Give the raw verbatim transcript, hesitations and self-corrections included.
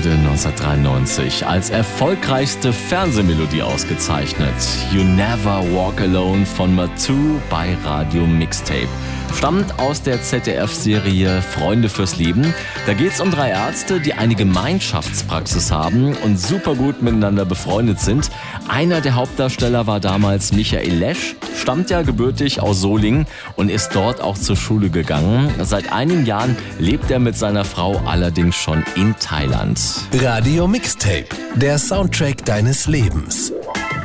wurde neunzehnhundertdreiundneunzig als erfolgreichste Fernsehmelodie ausgezeichnet. You Never Walk Alone von Mathieu bei Radio Mixtape. Stammt aus der Z D F-Serie Freunde fürs Leben. Da geht's um drei Ärzte, die eine Gemeinschaftspraxis haben und super gut miteinander befreundet sind. Einer der Hauptdarsteller war damals Michael Lesch, stammt ja gebürtig aus Solingen und ist dort auch zur Schule gegangen. Seit einigen Jahren lebt er mit seiner Frau allerdings schon in Thailand. Radio Mixtape, der Soundtrack deines Lebens.